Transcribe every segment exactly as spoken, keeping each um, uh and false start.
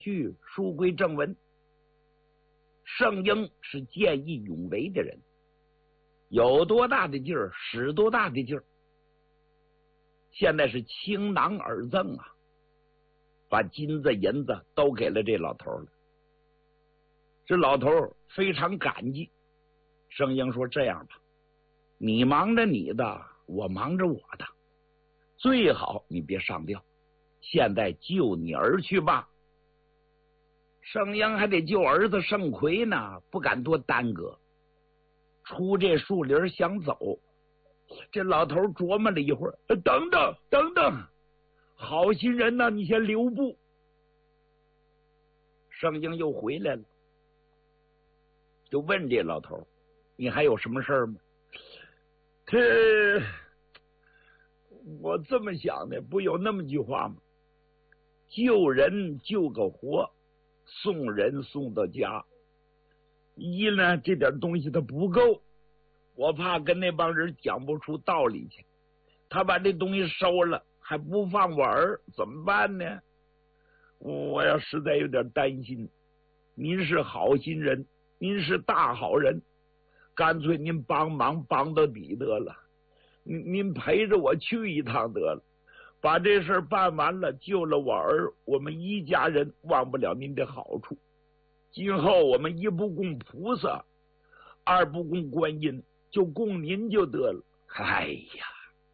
去书归正文，圣婴是见义勇为的人，有多大的劲儿使多大的劲儿。现在是倾囊而赠啊，把金子银子都给了这老头了。这老头非常感激。圣婴说：“这样吧，你忙着你的，我忙着我的，最好你别上吊，现在就你而去吧。”圣婴还得救儿子圣魁呢，不敢多耽搁。出这树林想走，这老头琢磨了一会儿，等等等等，好心人呐，你先留步。圣婴又回来了，就问这老头：“你还有什么事儿吗？”这我这么想的，不有那么句话吗？救人救个活，送人送到家。一呢，这点东西它不够，我怕跟那帮人讲不出道理去。他把这东西收了，还不放我儿，怎么办呢？我要实在有点担心。您是好心人，您是大好人，干脆您帮忙帮到底得了。您您陪着我去一趟得了，把这事办完了，救了我儿，我们一家人忘不了您的好处。今后我们一不供菩萨，二不供观音，就供您就得了。哎呀，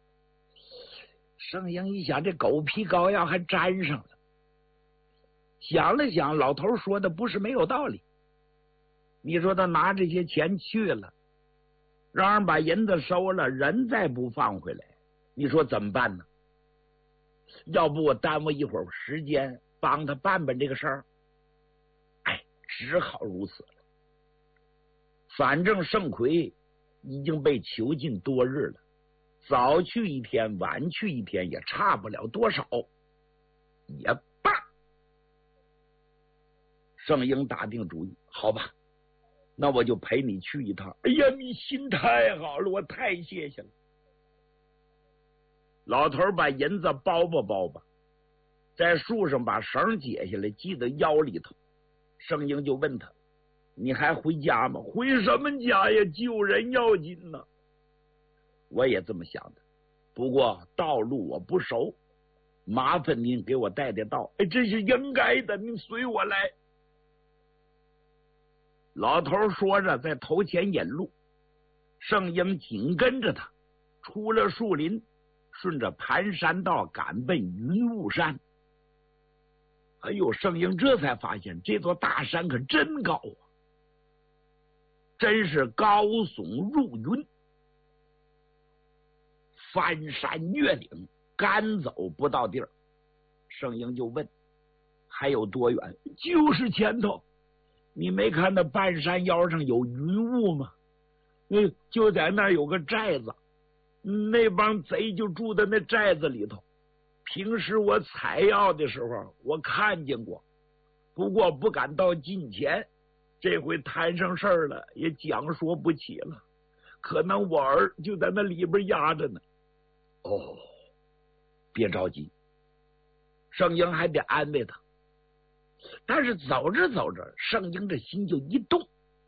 圣婴一想，这狗皮膏药还沾上了。想了想，老头说的不是没有道理。你说他拿这些钱去了，让人把银子收了，人再不放回来，你说怎么办呢？要不我耽误一会儿时间，帮他办办这个事儿？哎，只好如此了。反正圣魁已经被囚禁多日了，早去一天晚去一天也差不了多少，也罢。圣婴打定主意，好吧，那我就陪你去一趟。哎呀，你心太好了，我太谢谢了。老头把银子包吧包吧，在树上把绳解下来系到腰里头。圣婴就问他：“你还回家吗？”“回什么家呀？救人要紧呢。”我也这么想的，不过道路我不熟，麻烦您给我带带道。哎，这是应该的，您随我来。老头说着，在头前引路，圣婴紧跟着他，出了树林，顺着盘山道赶奔云雾山。哎呦，圣婴这才发现这座大山可真高啊，真是高耸入云，翻山越岭，赶走不到地儿。圣婴就问：“还有多远？”“就是前头。你没看那半山腰上有云雾吗？那就在那儿有个寨子，那帮贼就住在那寨子里头。平时我采药的时候我看见过，不过不敢到近前，这回摊上事儿了也讲说不起了，可能我儿就在那里边压着呢。”“哦，别着急。”圣婴还得安慰他。但是走着走着，圣婴的心就一动。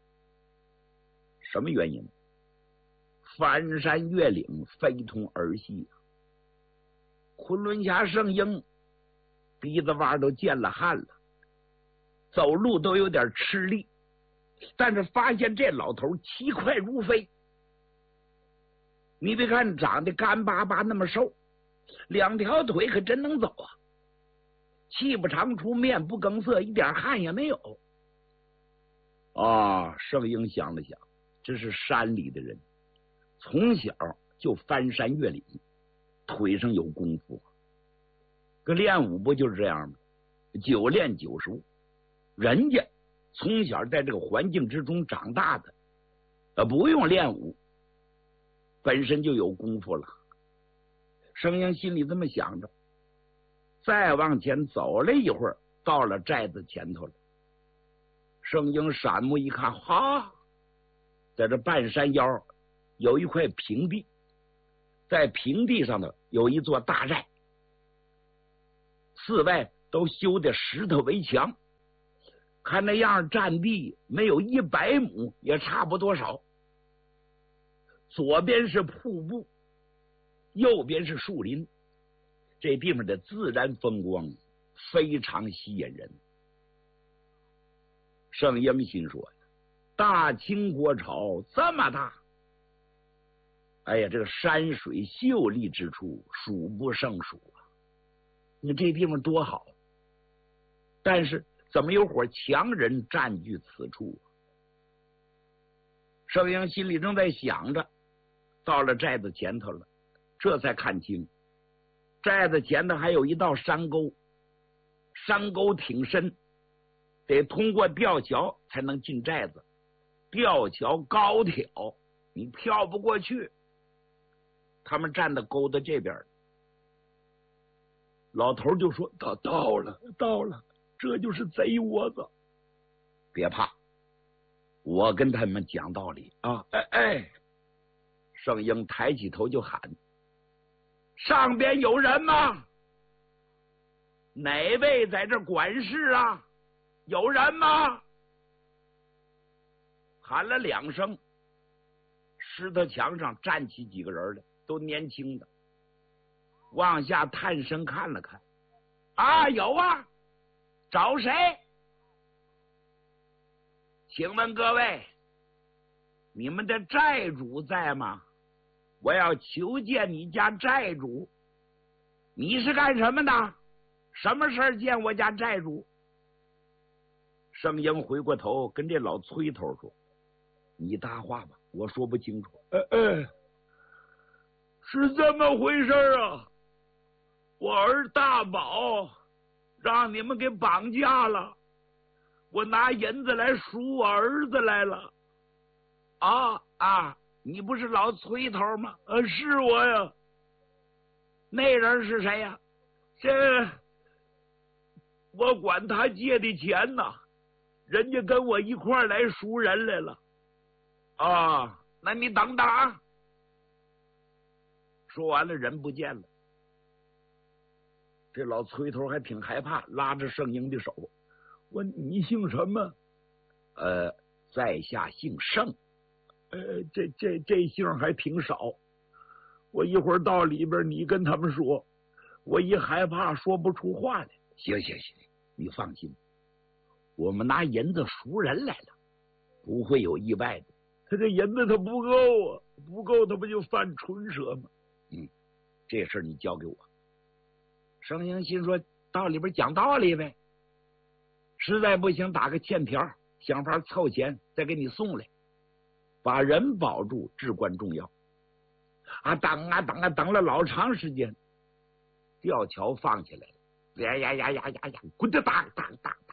什么原因？翻山越岭，非同儿戏啊！昆仑侠圣婴鼻子洼都见了汗了，走路都有点吃力，但是发现这老头骑快如飞。你别看长得干巴巴那么瘦，两条腿可真能走啊！气不长出，面不更色，一点汗也没有。啊，圣婴想了想，这是山里的人，从小就翻山越岭，腿上有功夫。可练武不就是这样吗？久练久熟，人家从小在这个环境之中长大的，呃，不用练武，本身就有功夫了。圣婴心里这么想着。再往前走了一会儿，到了寨子前头了。圣婴闪目一看，哈，在这半山腰有一块平地，在平地上头有一座大寨，四外都修的石头围墙， 看那样占地没有一百亩，也差不多少。左边是瀑布，右边是树林，这地方的自然风光非常吸引人。圣婴心说：大清国朝这么大，哎呀，这个山水秀丽之处数不胜数啊！你这地方多好，但是怎么有伙强人占据此处啊？圣婴心里正在想着，到了寨子前头了，这才看清，寨子前头还有一道山沟，山沟挺深，得通过吊桥才能进寨子。吊桥高挑，你跳不过去。他们站在沟的这边，老头就说：到到了，到了，这就是贼窝子。别怕，我跟他们讲道理啊！哎哎，圣婴抬起头就喊：上边有人吗？哪位在这管事啊？有人吗？喊了两声，石头墙上站起几个人来，都年轻的，往下探身看了看，啊，有啊，找谁？请问各位，你们的寨主在吗？我要求见你家寨主。你是干什么的？什么事儿见我家寨主？圣婴回过头跟这老崔头说：你搭话吧，我说不清楚。哎哎，是这么回事啊！我儿大宝让你们给绑架了，我拿银子来赎我儿子来了。啊啊！你不是老崔头吗？呃，是我呀。那人是谁呀？这我管他借的钱呢，人家跟我一块儿来赎人来了。啊，那你等等啊！说完了，人不见了。这老崔头还挺害怕，拉着圣婴的手问：你姓什么？呃，在下姓盛。呃，这这这姓还挺少。我一会儿到里边，你跟他们说，我一害怕说不出话来。行行行，你放心，我们拿银子赎人来了，不会有意外的。他这银子他不够啊，不够他不就犯唇舌吗？嗯，这事儿你交给我。圣婴心说，到里边讲道理呗，实在不行打个欠条，想法凑钱再给你送来，把人保住至关重要。啊，等啊等啊，等了老长时间，吊桥放起来了，呀呀呀呀呀呀，滚的当当当当，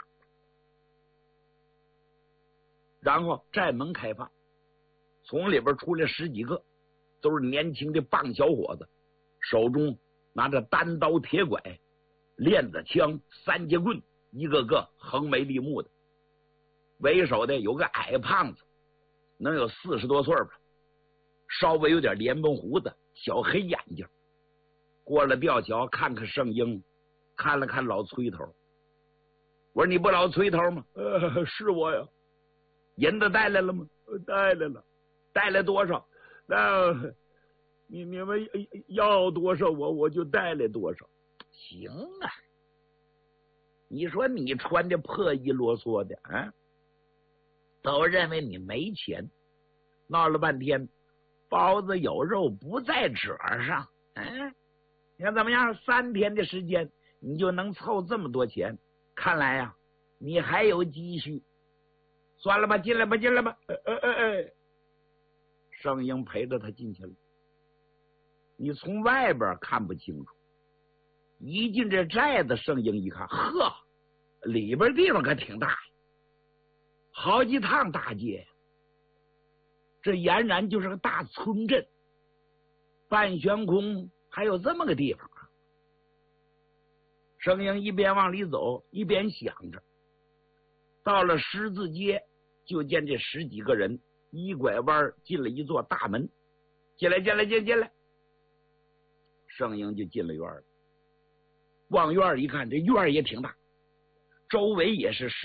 然后寨门开放，从里边出来十几个，都是年轻的棒小伙子，手中拿着单刀铁拐、链子枪、三节棍，一个个横眉立目的。为首的有个矮胖子，能有四十多岁吧，稍微有点连绷胡子，小黑眼睛。过了吊桥，看看圣婴，看了看老崔头。我说：你不老崔头吗？呃，是我呀。银子带来了吗？带来了。带来多少？那你你们要多少，我我就带来多少。行啊，你说你穿的破衣啰嗦的啊，都认为你没钱，闹了半天包子有肉不在褶上。嗯，你看怎么样？三天的时间你就能凑这么多钱，看来呀、啊，你还有积蓄。算了吧，进来吧，进来吧。哎哎哎哎，圣婴陪着他进去了。你从外边看不清楚，一进这寨子，圣婴一看，呵，里边地方可挺大，好几趟大街，这俨然就是个大村镇。半悬空还有这么个地方啊！圣婴一边往里走，一边想着。到了十字街，就见这十几个人一拐弯进了一座大门。进来，进来，进进来。圣婴就进了院了。往院一看，这院也挺大，周围也是